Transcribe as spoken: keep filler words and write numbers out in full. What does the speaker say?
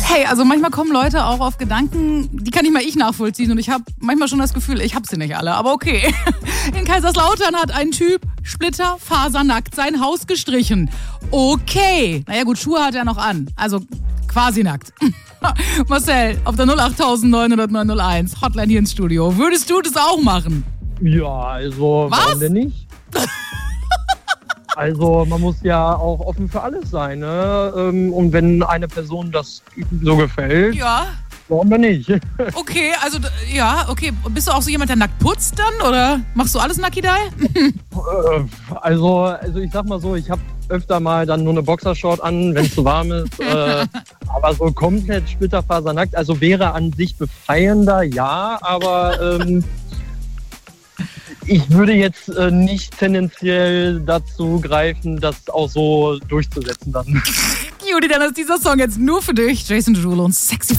Hey, also manchmal kommen Leute auch auf Gedanken, die kann nicht mal ich nachvollziehen und ich habe manchmal schon das Gefühl, ich hab sie nicht alle, aber okay. In Kaiserslautern hat ein Typ splitterfasernackt sein Haus gestrichen. Okay. Naja gut, Schuhe hat er noch an, also quasi nackt. Marcel, auf der null acht neun null null neun null eins, Hotline hier ins Studio. Würdest du das auch machen? Ja, also, Was? warum denn nicht? Also man muss ja auch offen für alles sein, ne? Und wenn eine Person das so gefällt, Ja. warum denn nicht? Okay, also ja, okay. Bist du auch so jemand, der nackt putzt dann? Oder machst du alles Nacki-Dai? Also, also ich sag mal so, ich habe öfter mal dann nur eine Boxershort an, wenn es zu warm ist. äh, aber so komplett splitterfasernackt, also wäre an sich befreiender, ja, aber ähm, ich würde jetzt äh, nicht tendenziell dazu greifen, das auch so durchzusetzen dann. Judy, dann ist dieser Song jetzt nur für dich. Jason Derulo und Sexy